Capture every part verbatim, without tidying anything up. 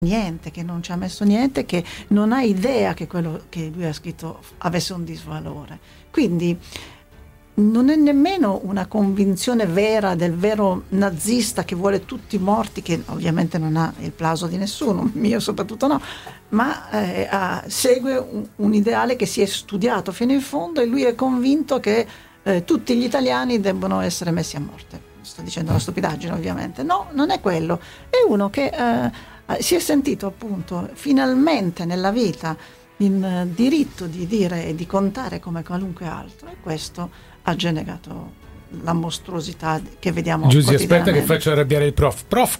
niente, che non ci ha messo niente, che non ha idea che quello che lui ha scritto avesse un disvalore. Quindi non è nemmeno una convinzione vera del vero nazista che vuole tutti morti, che ovviamente non ha il plauso di nessuno, mio soprattutto no, ma eh, ha, segue un, un ideale che si è studiato fino in fondo, e lui è convinto che eh, tutti gli italiani debbono essere messi a morte. Sto dicendo una stupidaggine, ovviamente. No, non è quello. È uno che eh, si è sentito appunto finalmente nella vita in eh, diritto di dire e di contare come qualunque altro, e questo ha generato la mostruosità che vediamo Giusy, aspetta che faccio arrabbiare il prof. Prof,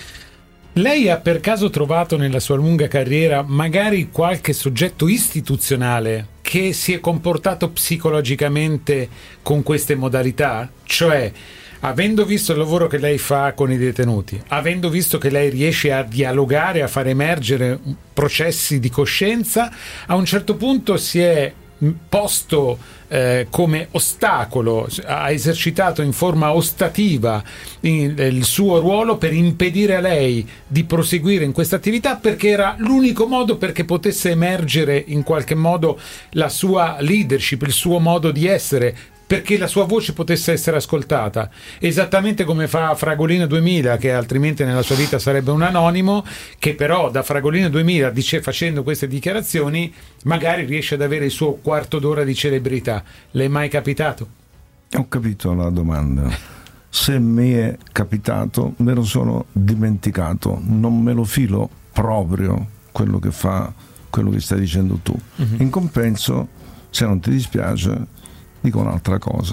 lei ha per caso trovato nella sua lunga carriera magari qualche soggetto istituzionale che si è comportato psicologicamente con queste modalità? Cioè, avendo visto il lavoro che lei fa con i detenuti, avendo visto che lei riesce a dialogare, a far emergere processi di coscienza, a un certo punto si è posto eh, come ostacolo, ha esercitato in forma ostativa in, il suo ruolo per impedire a lei di proseguire in questa attività, perché era l'unico modo perché potesse emergere in qualche modo la sua leadership, il suo modo di essere, perché la sua voce potesse essere ascoltata, esattamente come fa Fragolino duemila, che altrimenti nella sua vita sarebbe un anonimo, che però da Fragolino duemila, dice, facendo queste dichiarazioni, magari riesce ad avere il suo quarto d'ora di celebrità. Le è mai capitato? Ho capito la domanda. Se mi è capitato, me lo sono dimenticato, non me lo filo proprio quello che fa, quello che stai dicendo tu. Uh-huh. In compenso, se non ti dispiace, dico un'altra cosa,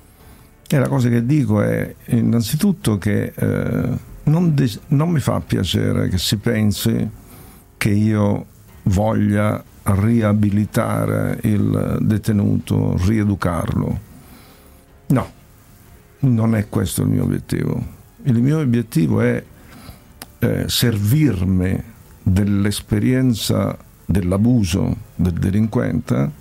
e la cosa che dico è innanzitutto che eh, non, de- non mi fa piacere che si pensi che io voglia riabilitare il detenuto, rieducarlo. No, non è questo il mio obiettivo. Il mio obiettivo è eh, servirmi dell'esperienza dell'abuso del delinquente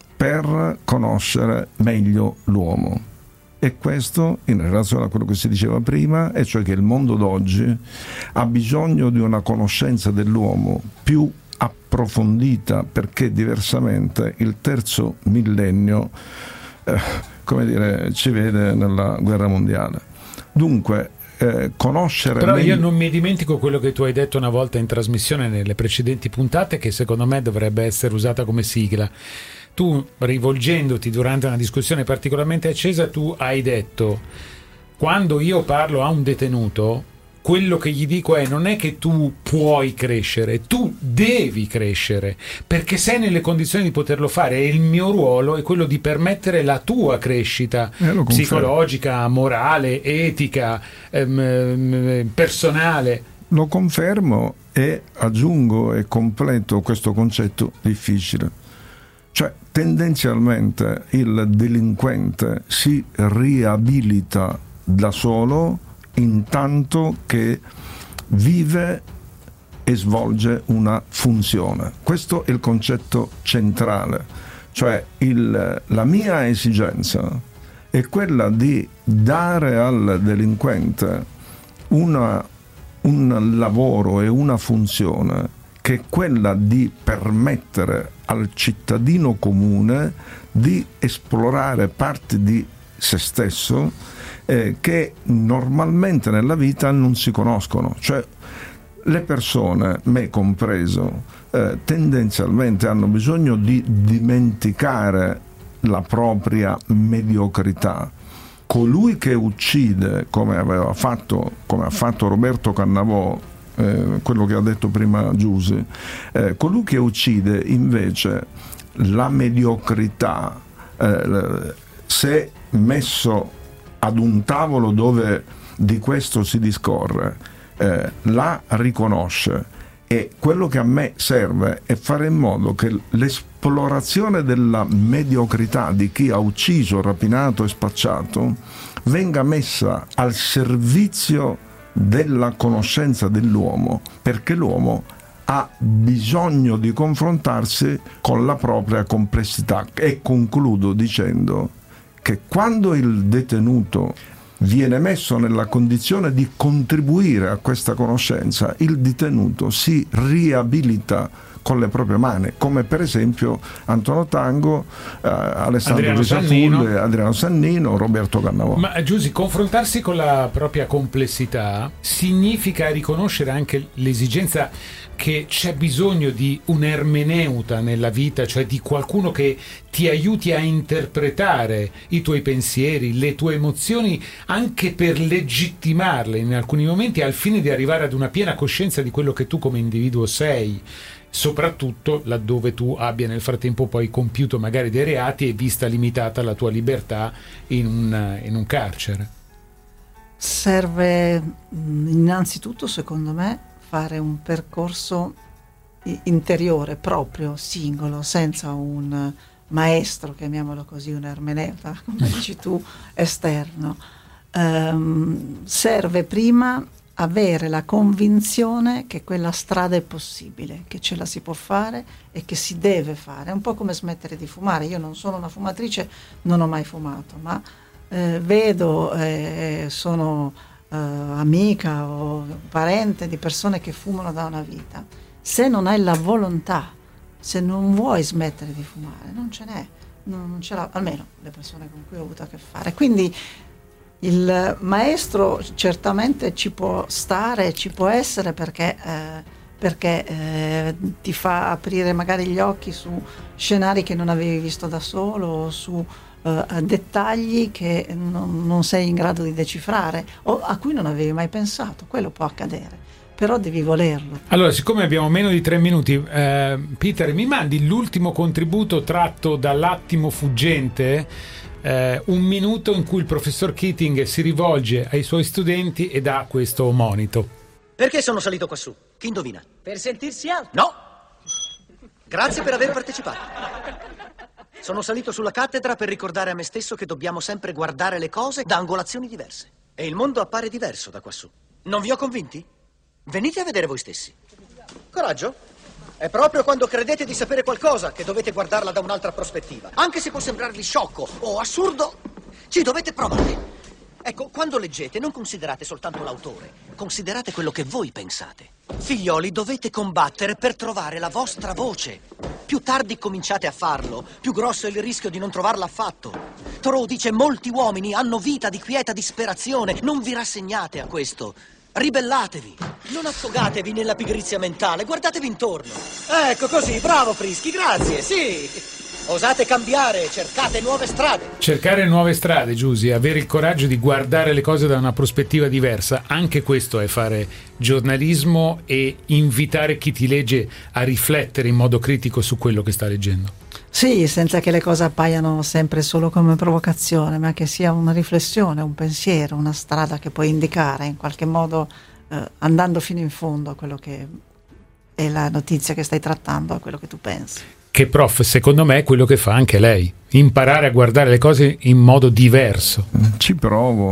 per conoscere meglio l'uomo. E questo in relazione a quello che si diceva prima, e cioè che il mondo d'oggi ha bisogno di una conoscenza dell'uomo più approfondita, perché diversamente il terzo millennio eh, come dire, ci vede nella guerra mondiale. Dunque eh, conoscere però meglio... io non mi dimentico quello che tu hai detto una volta in trasmissione nelle precedenti puntate, che secondo me dovrebbe essere usata come sigla. Tu, rivolgendoti durante una discussione particolarmente accesa, tu hai detto: quando io parlo a un detenuto, quello che gli dico è: non è che tu puoi crescere, tu devi crescere, perché sei nelle condizioni di poterlo fare, e il mio ruolo è quello di permettere la tua crescita eh, psicologica, morale, etica, ehm, personale. Lo confermo, e aggiungo e completo questo concetto difficile. Cioè, tendenzialmente il delinquente si riabilita da solo intanto che vive e svolge una funzione. Questo è il concetto centrale. Cioè, il, la mia esigenza è quella di dare al delinquente una, un lavoro e una funzione che è quella di permettere al cittadino comune di esplorare parti di se stesso eh, che normalmente nella vita non si conoscono. Cioè, le persone, me compreso, eh, tendenzialmente hanno bisogno di dimenticare la propria mediocrità. Colui che uccide, come aveva fatto, come ha fatto Roberto Cannavò, Eh, quello che ha detto prima Giusy, eh, colui che uccide invece la mediocrità, eh, se messo ad un tavolo dove di questo si discorre, eh, la riconosce, e quello che a me serve è fare in modo che l'esplorazione della mediocrità di chi ha ucciso, rapinato e spacciato venga messa al servizio della conoscenza dell'uomo, perché l'uomo ha bisogno di confrontarsi con la propria complessità. E concludo dicendo che quando il detenuto viene messo nella condizione di contribuire a questa conoscenza, il detenuto si riabilita con le proprie mani, come per esempio Antonio Tango, eh, Alessandro Risafulle, Adriano Sannino, Roberto Cannavò. Ma Giusy, confrontarsi con la propria complessità significa riconoscere anche l'esigenza che c'è bisogno di un ermeneuta nella vita, cioè di qualcuno che ti aiuti a interpretare i tuoi pensieri, le tue emozioni, anche per legittimarle in alcuni momenti, al fine di arrivare ad una piena coscienza di quello che tu come individuo sei, soprattutto laddove tu abbia nel frattempo poi compiuto magari dei reati e vista limitata la tua libertà in un, in un carcere. Serve innanzitutto, secondo me, fare un percorso interiore proprio, singolo, senza un maestro, chiamiamolo così, un ermeneuta, come dici tu, esterno. Um, serve prima avere la convinzione che quella strada è possibile, che ce la si può fare e che si deve fare. È un po' come smettere di fumare. Io non sono una fumatrice, non ho mai fumato, ma eh, vedo, eh, sono eh, amica o parente di persone che fumano da una vita. Se non hai la volontà, se non vuoi smettere di fumare, non ce n'è, non, non ce l'ha, almeno le persone con cui ho avuto a che fare. Quindi il maestro certamente ci può stare, ci può essere, perché, eh, perché eh, ti fa aprire magari gli occhi su scenari che non avevi visto da solo, o su eh, dettagli che non, non sei in grado di decifrare o a cui non avevi mai pensato. Quello può accadere, però devi volerlo. Allora, siccome abbiamo meno di tre minuti, eh, Peter, mi mandi l'ultimo contributo tratto dall'Attimo fuggente? Uh, un minuto in cui il professor Keating si rivolge ai suoi studenti e dà questo monito. Perché sono salito quassù? Chi indovina? Per sentirsi alto. No! Grazie per aver partecipato. Sono salito sulla cattedra per ricordare a me stesso che dobbiamo sempre guardare le cose da angolazioni diverse. E il mondo appare diverso da quassù. Non vi ho convinti? Venite a vedere voi stessi. Coraggio? È proprio quando credete di sapere qualcosa che dovete guardarla da un'altra prospettiva. Anche se può sembrarvi sciocco o assurdo, ci dovete provare. Ecco, quando leggete non considerate soltanto l'autore, considerate quello che voi pensate. Figlioli, dovete combattere per trovare la vostra voce. Più tardi cominciate a farlo, più grosso è il rischio di non trovarla affatto. Thoreau dice: molti uomini hanno vita di quieta disperazione. Non vi rassegnate a questo. Ribellatevi, non affogatevi nella pigrizia mentale, guardatevi intorno. Ecco così, bravo Frischi, grazie, sì. Osate cambiare, cercate nuove strade. Cercare nuove strade, Giusy, avere il coraggio di guardare le cose da una prospettiva diversa, anche questo è fare giornalismo e invitare chi ti legge a riflettere in modo critico su quello che sta leggendo. Sì, senza che le cose appaiano sempre solo come provocazione, ma che sia una riflessione, un pensiero, una strada che puoi indicare in qualche modo, eh, andando fino in fondo a quello che è la notizia che stai trattando, a quello che tu pensi. Che, prof, secondo me è quello che fa anche lei, imparare a guardare le cose in modo diverso. Ci provo,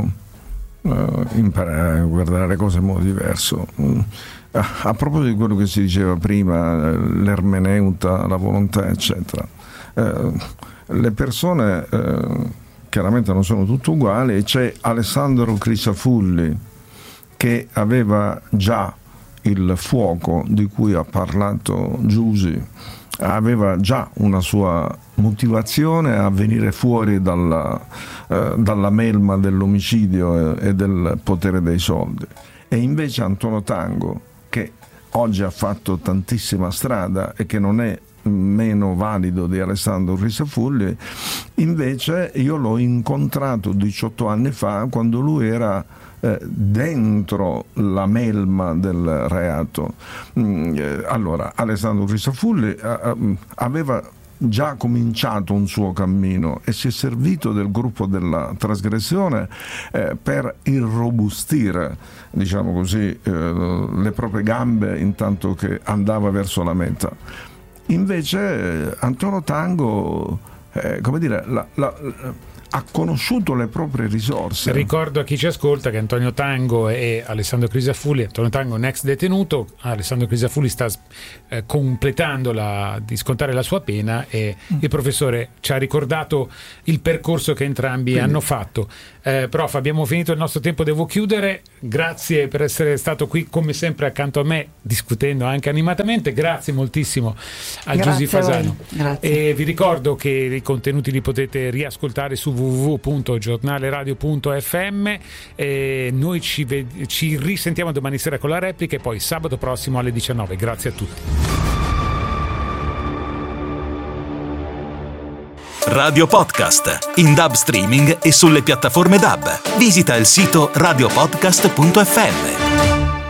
uh, imparare a guardare le cose in modo diverso. Uh, a proposito di quello che si diceva prima, l'ermeneuta, la volontà, eccetera. Eh, le persone eh, chiaramente non sono tutte uguali. C'è Alessandro Crisafulli che aveva già il fuoco di cui ha parlato Giusy, aveva già una sua motivazione a venire fuori dalla, eh, dalla melma dell'omicidio e, e del potere dei soldi. E invece Antonio Tango, che oggi ha fatto tantissima strada e che non è meno valido di Alessandro Crisafulli, invece io l'ho incontrato diciotto anni fa, quando lui era eh, dentro la melma del reato. Mm, eh, allora Alessandro Crisafulli eh, aveva già cominciato un suo cammino e si è servito del gruppo della trasgressione eh, per irrobustire, diciamo così, eh, le proprie gambe intanto che andava verso la meta. Invece eh, Antonio Tango, eh, come dire, la, la, ha conosciuto le proprie risorse. Ricordo a chi ci ascolta che Antonio Tango e Alessandro Crisafulli, Antonio Tango un ex detenuto, Alessandro Crisafulli sta eh, completando la, di scontare la sua pena, e mm. il professore ci ha ricordato il percorso che entrambi Quindi. hanno fatto. Eh, prof, abbiamo finito il nostro tempo, devo chiudere. Grazie per essere stato qui come sempre accanto a me, discutendo anche animatamente. Grazie moltissimo a Giusy Fasano. E vi ricordo che i contenuti li potete riascoltare su w w w punto giornale radio punto f m. E noi ci, ved- ci risentiamo domani sera con la replica e poi sabato prossimo alle diciannove. Grazie a tutti. Radio Podcast in D A B streaming e sulle piattaforme D A B. Visita il sito radio podcast punto f m.